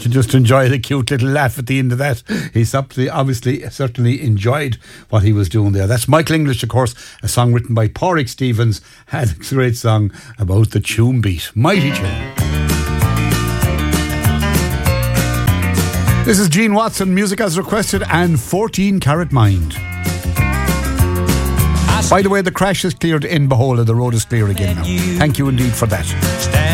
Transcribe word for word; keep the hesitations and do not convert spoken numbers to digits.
to just enjoy the cute little laugh at the end of that. He's obviously certainly enjoyed what he was doing there. That's Michael English, of course, a song written by Pádraig Stevens, had a great song about the tune beat. Mighty tune. This is Gene Watson, music as requested, and fourteen Carat Mind. By the way, the crash is cleared in Behola. The road is clear again now. Thank you indeed for that.